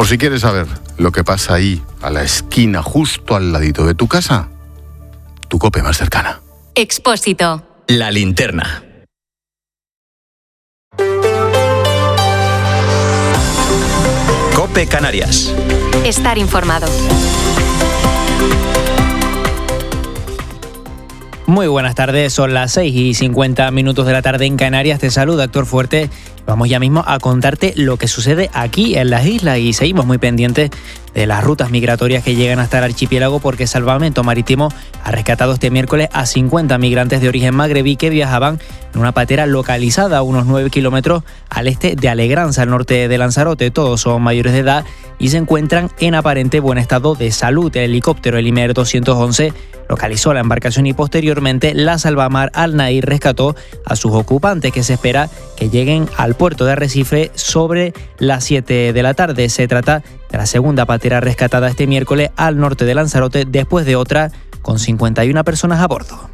O si quieres saber lo que pasa ahí, a la esquina, justo al ladito de tu casa, tu COPE más cercana. Expósito. La linterna. COPE Canarias. Estar informado. Muy buenas tardes, son las 6:50 de la tarde en Canarias. Te saluda Héctor Fuerte. Vamos ya mismo a contarte lo que sucede aquí en las islas y seguimos muy pendientes de las rutas migratorias que llegan hasta el archipiélago, porque Salvamento Marítimo ha rescatado este miércoles a 50 migrantes de origen magrebí que viajaban en una patera localizada a unos 9 kilómetros al este de Alegranza, al norte de Lanzarote. Todos son mayores de edad y se encuentran en aparente buen estado de salud. El helicóptero, el Imer 211, localizó la embarcación y posteriormente la Salvamar Al Nair rescató a sus ocupantes, que se espera que lleguen al puerto de Arrecife sobre las 7 de la tarde. Se trata de la segunda patera rescatada este miércoles al norte de Lanzarote, después de otra con 51 personas a bordo.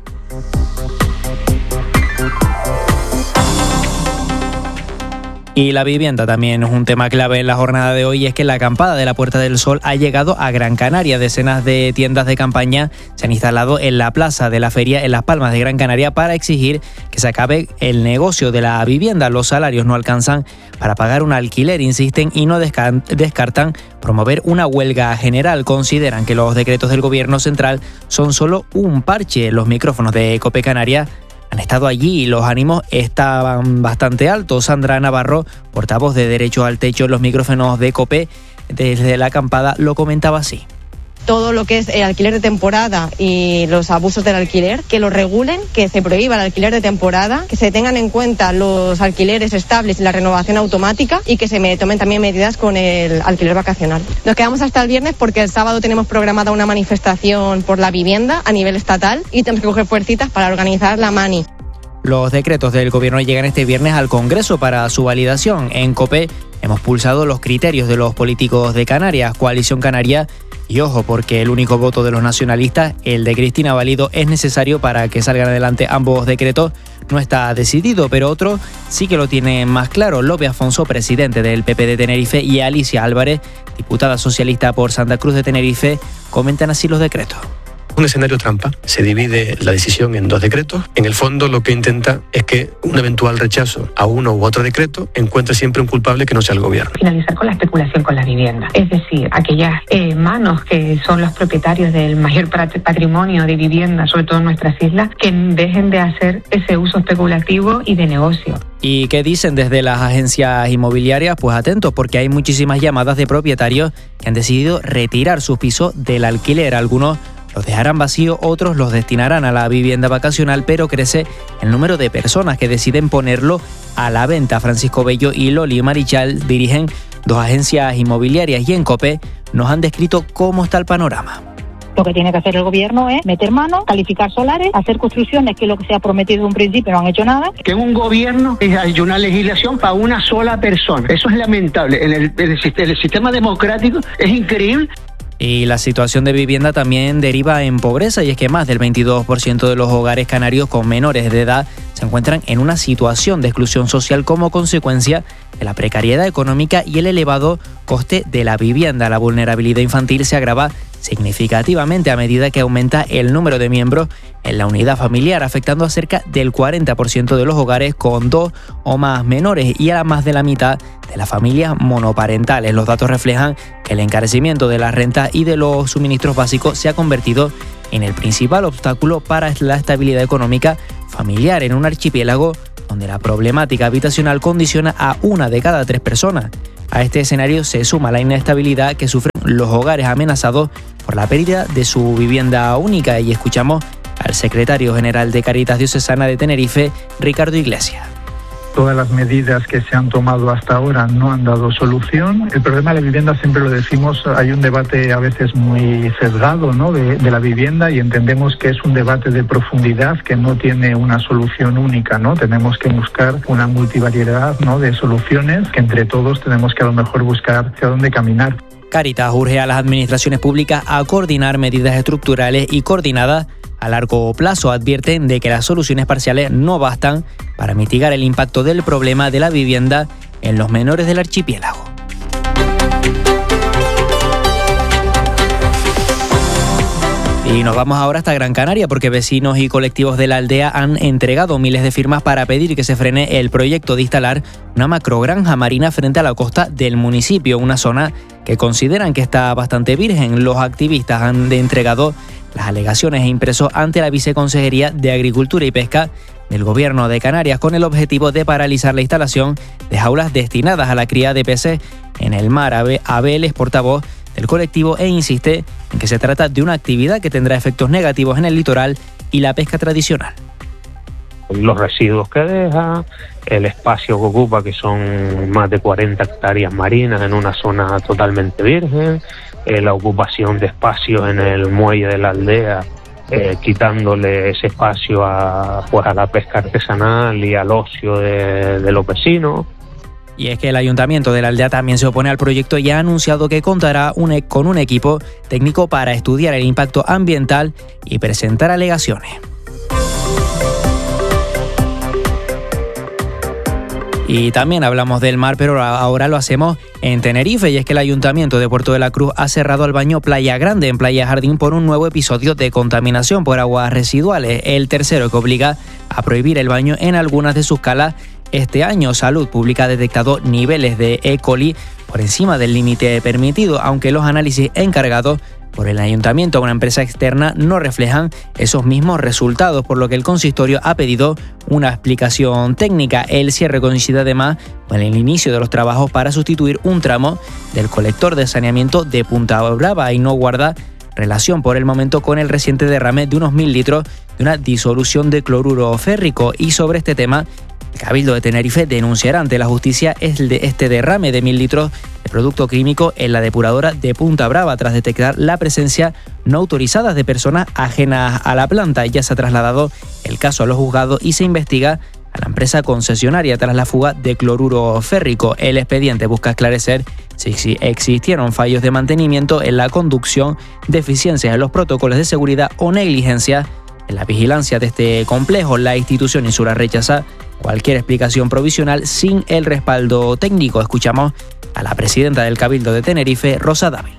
Y la vivienda también es un tema clave en la jornada de hoy, y es que la acampada de la Puerta del Sol ha llegado a Gran Canaria. Decenas de tiendas de campaña se han instalado en la plaza de la feria en Las Palmas de Gran Canaria para exigir que se acabe el negocio de la vivienda. Los salarios no alcanzan para pagar un alquiler, insisten, y no descartan promover una huelga general. Consideran que los decretos del gobierno central son solo un parche. Los micrófonos de COPE Canarias han estado allí y los ánimos estaban bastante altos. Sandra Navarro, portavoz de Derecho al Techo en los micrófonos de COPE, desde la acampada lo comentaba así. Todo lo que es el alquiler de temporada y los abusos del alquiler, que lo regulen, que se prohíba el alquiler de temporada, que se tengan en cuenta los alquileres estables y la renovación automática, y que se tomen también medidas con el alquiler vacacional. Nos quedamos hasta el viernes porque el sábado tenemos programada una manifestación por la vivienda a nivel estatal y tenemos que coger fuercitas para organizar la mani. Los decretos del gobierno llegan este viernes al Congreso para su validación. En COPE hemos pulsado los criterios de los políticos de Canarias, Coalición Canaria. Y ojo, porque el único voto de los nacionalistas, el de Cristina Valido, es necesario para que salgan adelante ambos decretos. No está decidido, pero otro sí que lo tiene más claro. Lope Afonso, presidente del PP de Tenerife, y Alicia Álvarez, diputada socialista por Santa Cruz de Tenerife, comentan así los decretos. Un escenario trampa. Se divide la decisión en dos decretos. En el fondo, lo que intenta es que un eventual rechazo a uno u otro decreto encuentre siempre un culpable que no sea el gobierno. Finalizar con la especulación con la vivienda. Es decir, aquellas manos que son los propietarios del mayor patrimonio de vivienda, sobre todo en nuestras islas, que dejen de hacer ese uso especulativo y de negocio. ¿Y qué dicen desde las agencias inmobiliarias? Pues atentos, porque hay muchísimas llamadas de propietarios que han decidido retirar sus pisos del alquiler. Algunos los dejarán vacíos, otros los destinarán a la vivienda vacacional, pero crece el número de personas que deciden ponerlo a la venta. Francisco Bello y Loli Marichal dirigen dos agencias inmobiliarias y en COPE nos han descrito cómo está el panorama. Lo que tiene que hacer el gobierno es meter mano, calificar solares, hacer construcciones, que es lo que se ha prometido en un principio, no han hecho nada. Que un gobierno hay una legislación para una sola persona. Eso es lamentable. El sistema democrático es increíble. Y la situación de vivienda también deriva en pobreza, y es que más del 22% de los hogares canarios con menores de edad se encuentran en una situación de exclusión social como consecuencia de la precariedad económica y el elevado coste de la vivienda. La vulnerabilidad infantil se agrava significativamente a medida que aumenta el número de miembros en la unidad familiar, afectando a cerca del 40% de los hogares con 2 o más menores y a más de la mitad de las familias monoparentales. Los datos reflejan que el encarecimiento de la renta y de los suministros básicos se ha convertido en el principal obstáculo para la estabilidad económica familiar en un archipiélago donde la problemática habitacional condiciona a 1 de cada 3 personas. A este escenario se suma la inestabilidad que sufren los hogares amenazados por la pérdida de su vivienda única, y escuchamos al secretario general de Cáritas Diocesana de Tenerife, Ricardo Iglesias. Todas las medidas que se han tomado hasta ahora no han dado solución. El problema de la vivienda, siempre lo decimos, hay un debate a veces muy sesgado, ¿no?, de la vivienda, y entendemos que es un debate de profundidad que no tiene una solución única, ¿no? Tenemos que buscar una multivariedad, ¿no?, de soluciones que entre todos tenemos que a lo mejor buscar hacia dónde caminar. Cáritas urge a las administraciones públicas a coordinar medidas estructurales y coordinadas a largo plazo. Advierten de que las soluciones parciales no bastan para mitigar el impacto del problema de la vivienda en los menores del archipiélago. Y nos vamos ahora hasta Gran Canaria porque vecinos y colectivos de la aldea han entregado miles de firmas para pedir que se frene el proyecto de instalar una macrogranja marina frente a la costa del municipio, una zona que consideran que está bastante virgen. Los activistas han entregado las alegaciones e impresos ante la Viceconsejería de Agricultura y Pesca del Gobierno de Canarias con el objetivo de paralizar la instalación de jaulas destinadas a la cría de peces en el mar. Abel es portavoz del colectivo e insiste en que se trata de una actividad que tendrá efectos negativos en el litoral y la pesca tradicional. Los residuos que deja, el espacio que ocupa, que son más de 40 hectáreas marinas en una zona totalmente virgen, la ocupación de espacios en el muelle de la aldea, quitándole ese espacio a la pesca artesanal y al ocio de los vecinos. Y es que el Ayuntamiento de la aldea también se opone al proyecto y ha anunciado que contará con un equipo técnico para estudiar el impacto ambiental y presentar alegaciones. Y también hablamos del mar, pero ahora lo hacemos en Tenerife, y es que el Ayuntamiento de Puerto de la Cruz ha cerrado el baño Playa Grande en Playa Jardín por un nuevo episodio de contaminación por aguas residuales, el tercero que obliga a prohibir el baño en algunas de sus calas. Este año, Salud Pública ha detectado niveles de E. coli por encima del límite permitido, aunque los análisis encargados por el Ayuntamiento a una empresa externa no reflejan esos mismos resultados, por lo que el consistorio ha pedido una explicación técnica. El cierre coincide además con el inicio de los trabajos para sustituir un tramo del colector de saneamiento de Punta Brava y no guarda relación por el momento con el reciente derrame de unos 1.000 litros de una disolución de cloruro férrico. Y sobre este tema, el Cabildo de Tenerife denunciará ante la justicia este derrame de 1.000 litros de producto químico en la depuradora de Punta Brava tras detectar la presencia no autorizada de personas ajenas a la planta. Ya se ha trasladado el caso a los juzgados y se investiga a la empresa concesionaria tras la fuga de cloruro férrico. El expediente busca esclarecer si existieron fallos de mantenimiento en la conducción, deficiencias en los protocolos de seguridad o negligencia en la vigilancia de este complejo. La institución insula rechaza cualquier explicación provisional sin el respaldo técnico. Escuchamos a la presidenta del Cabildo de Tenerife, Rosa Dávila.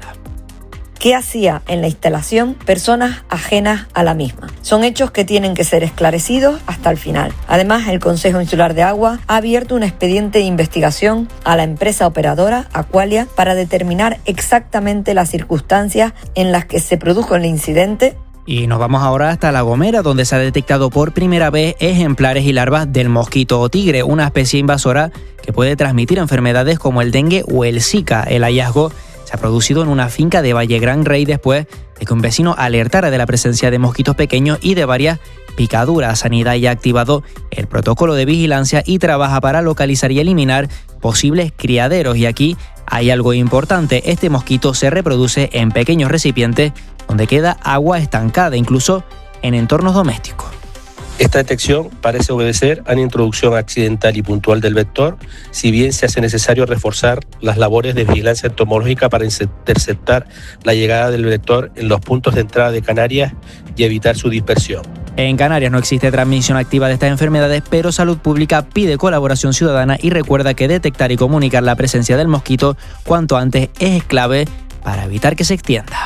¿Qué hacía en la instalación personas ajenas a la misma? Son hechos que tienen que ser esclarecidos hasta el final. Además, el Consejo Insular de Agua ha abierto un expediente de investigación a la empresa operadora, Aqualia, para determinar exactamente las circunstancias en las que se produjo el incidente. Y nos vamos ahora hasta La Gomera, donde se ha detectado por primera vez ejemplares y larvas del mosquito tigre, una especie invasora que puede transmitir enfermedades como el dengue o el Zika. El hallazgo se ha producido en una finca de Valle Gran Rey después de que un vecino alertara de la presencia de mosquitos pequeños y de varias picaduras. Sanidad ya ha activado el protocolo de vigilancia y trabaja para localizar y eliminar posibles criaderos. Y aquí hay algo importante: este mosquito se reproduce en pequeños recipientes donde queda agua estancada, incluso en entornos domésticos. Esta detección parece obedecer a una introducción accidental y puntual del vector, si bien se hace necesario reforzar las labores de vigilancia entomológica para interceptar la llegada del vector en los puntos de entrada de Canarias y evitar su dispersión. En Canarias no existe transmisión activa de estas enfermedades, pero Salud Pública pide colaboración ciudadana y recuerda que detectar y comunicar la presencia del mosquito cuanto antes es clave para evitar que se extienda.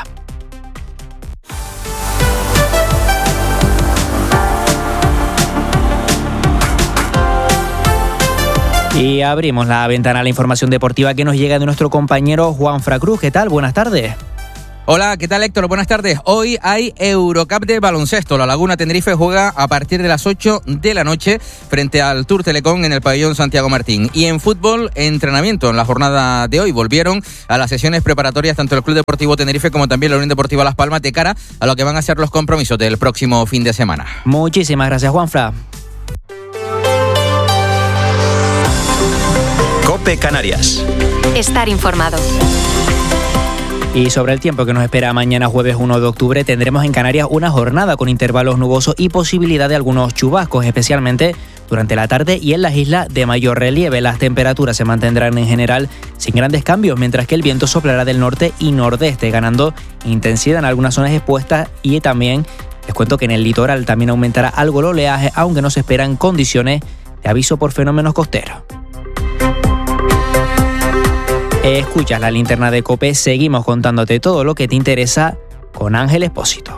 Y abrimos la ventana a la información deportiva que nos llega de nuestro compañero Juanfra Cruz. ¿Qué tal? Buenas tardes. Hola, ¿qué tal, Héctor? Buenas tardes. Hoy hay Eurocup de baloncesto. La Laguna Tenerife juega a partir de las 8 de la noche frente al Tour Telecom en el pabellón Santiago Martín. Y en fútbol, entrenamiento en la jornada de hoy. Volvieron a las sesiones preparatorias tanto el Club Deportivo Tenerife como también la Unión Deportiva Las Palmas de cara a lo que van a ser los compromisos del próximo fin de semana. Muchísimas gracias, Juanfra. COPE Canarias. Estar informado. Y sobre el tiempo que nos espera mañana jueves 1 de octubre, tendremos en Canarias una jornada con intervalos nubosos y posibilidad de algunos chubascos, especialmente durante la tarde y en las islas de mayor relieve. Las temperaturas se mantendrán en general sin grandes cambios, mientras que el viento soplará del norte y nordeste, ganando intensidad en algunas zonas expuestas. Y también les cuento que en el litoral también aumentará algo el oleaje, aunque no se esperan condiciones de aviso por fenómenos costeros. Escuchas la linterna de COPE, seguimos contándote todo lo que te interesa con Ángel Expósito.